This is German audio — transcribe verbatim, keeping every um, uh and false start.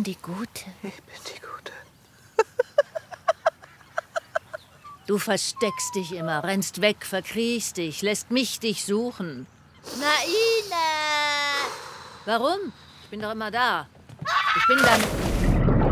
die Gute. Ich bin die Gute. Du versteckst dich immer, rennst weg, verkriechst dich, lässt mich dich suchen. Naina! Warum? Ich bin doch immer da. Ich bin dann...